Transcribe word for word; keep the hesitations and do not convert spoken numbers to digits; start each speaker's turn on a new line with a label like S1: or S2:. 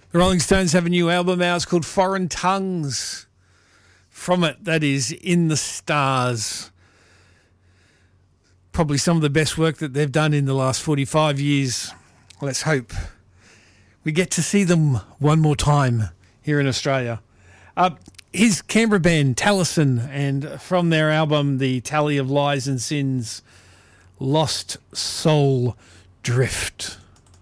S1: The Rolling Stones have a new album out. It's called Foreign Tongues. From it, that is In the Stars. Probably some of the best work that they've done in the last forty-five years. Let's hope we get to see them one more time here in Australia. Uh, his Canberra band, Taliesin, and from their album, The Tally of Lies and Sins, Lost Soul Drift.